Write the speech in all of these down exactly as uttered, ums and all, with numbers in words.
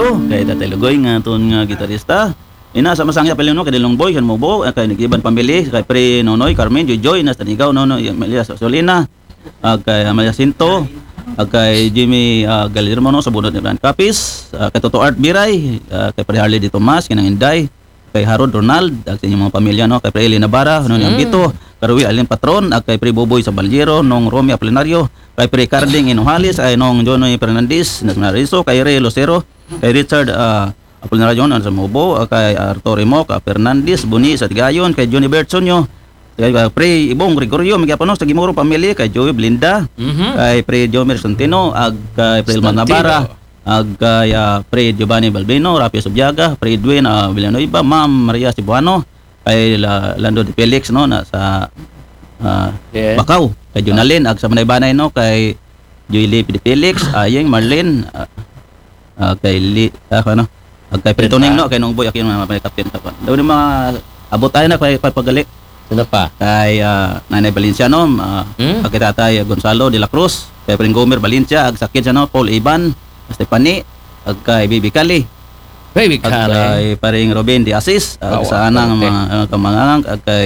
Apolinario, kay Tatay Lugoy nga ton nga gitarista. Ina sa masangya pala no kay Dilong Boy, kan Mobo, kay Nigiban Pambili, kay Pre Nonoy, Carmen, Joy, nas Tanigaw, Nonoy, Amelia Solina, ag kay Amalia Sinto, ag kay Jimmy uh, Galirmo no sa bunod ni Brand Capis, uh, kay Toto Art Biray, uh, kay Pre Harley Di Tomas, kinang Inday, kay Harold Ronald, ag sa inyong mga pamilya no, kay Pre Eli Navarra, no mm. Bito, Karuwi Alin Patron, ag kay Pre Boboy sa Baljero, nong Romy Apolinario, kay Pre Carding Inuhalis, ay nong Jonoy Fernandez, nas Mariso, kay Ray Lucero, kay Richard uh, Apolinario no sa Mobo, uh, kay Arturo Moc, uh, Fernandez, Buni sa Tigayon, kay Johnny Bertsonyo, kay uh, Pre Ibong Gregorio, Migapanos, sa Gimoro Pamilya, kay Joey Blinda, mm-hmm. kay Pre Jomer Santino, ag kay Pre Ilman Navarra, ag kay uh, Pre Giovanni Balbino, Rapio Subyaga, Pre Edwin uh, Villanueva, Ma'am Maria Cebuano, kay uh, Lando de Felix no na sa uh, yeah. Bakaw, kay Junalin, ag sa Manay-Banay no, kay Joyli de Felix, Ayeng Marlene, uh, uh, kay Li, uh, ano, ag kay Pretoning no, kay Nong Boy, akin mga kapten pa. Daw ni mga abot tayo na kay papagali. Sino pa? Kay uh, Nanay Valenciano, uh, hmm? kay Tatay Gonzalo de la Cruz, kay Pring Gomer Valencia, ag sakit siya no, Paul Iban, Stefani, ag kay Bibi Kali. Baby Kali. Ag kay Paring Robin de Asis, ag oh, sa anang okay. mga uh, kamangang, ag kay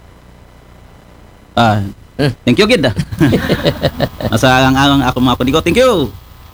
ah, thank you gid. Asa ang ang ako mga kudigo, thank you.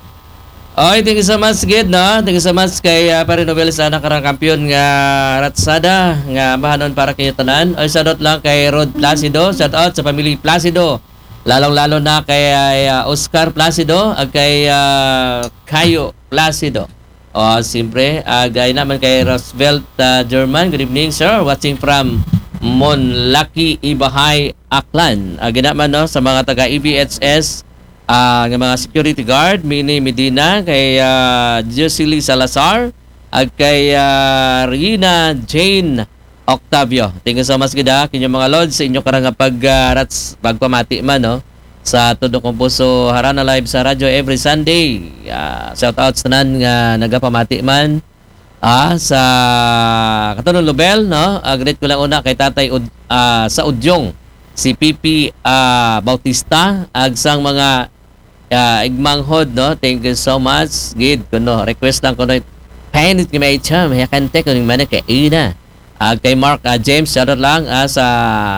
Okay, thank you so much, Gid, no? Thank you so much kay uh, Pare Nobel sa nakarang kampiyon nga Ratsada, nga bahanon para kayo tanan. O, shoutout lang kay Rod Placido, shoutout sa pamilya Placido. Lalong-lalo na kay uh, Oscar Placido, at kay uh, Kayo Placido. O, siyempre, uh, gaya naman kay Roosevelt uh, German. Good evening, sir. Watching from Monlaki, Ibahay, Aklan. Uh, ginaman, no, sa mga taga-E B H S, Uh, ng mga security guard, Mini Medina, kay uh, Jocelyn Salazar, at kay uh, Rina Jane Octavio. Thank you so much gida, kinyong mga lords, sa inyo karang pag uh, rats, pagpamati man, no? Sa todo kong puso, harana live sa radyo every Sunday. Uh, shout out sa nan nga nagapamati man. Ah, sa Katunong Lubel, no? Uh, great ko lang una kay Tatay Ud, uh, sa Udyong, si Pipi uh, Bautista, agsang mga Uh, igmanghod, no? Thank you so much. Gid, kuno, request lang kuno. Painit ni may cham, ya kante ko ning mana kay Ina. Uh, kay Mark uh, James, shout out lang uh, sa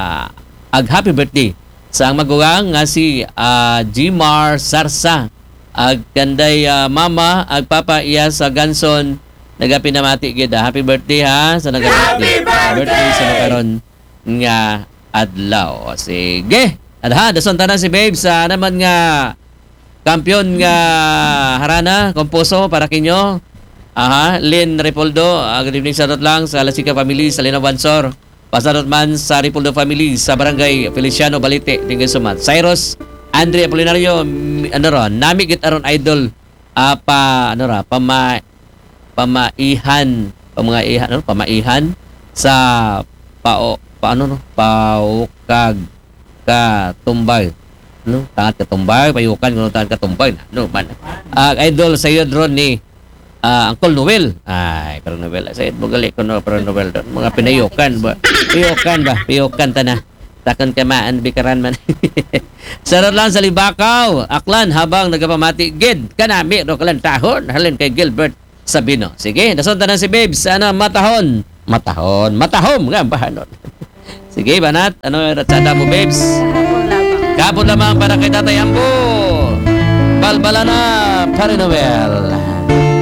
ag happy birthday sa ang magugang nga si uh, Gmar Sarsa. Ag kanday uh, mama, ag papa iya sa Ganson nagapinamati gid. Uh, happy birthday ha sa nagapinamati. Happy birthday sa nakaron nga adlaw. Sige. Adha, dason tanan si Babe sa naman nga kampiyon nga harana, komposo para kinyo. Aha, Lynn Repoldo, uh, good evening sa dot lang sa Lasika family sa Lina Bansor. Pasadot man sa Repoldo family sa Barangay Feliciano Balite. Thank you so much. Cyrus Andre Apolinario, ano ron, nami git aron idol uh, pa ano ra, pama pamaihan, pamaihan, ano, pamaihan sa pao paano no, paukag ka tumbay. No, tangat katumbay, payukan kuno tangat katumbay na. No, man. Uh, idol sa iyo drone ni uh, Uncle Noel. Ay, pero Noel, sa iyo bugali ko no pero Noel don. Mga pinayukan ba? Payukan ba? Payukan ta na. Takon kamaan bikaran man. Sarot lang sa Libakaw, Aklan habang nagapamati gid kanami ro kalan tahon halin kay Gilbert Sabino. Sige, dason ta na si Babes. Sana matahon. Matahon, matahom nga bahanon. Sige, banat. Ano ratsada mo, Babes? Kapon lamang para kay Tatay Ambo. Balbala na, Pare Noel.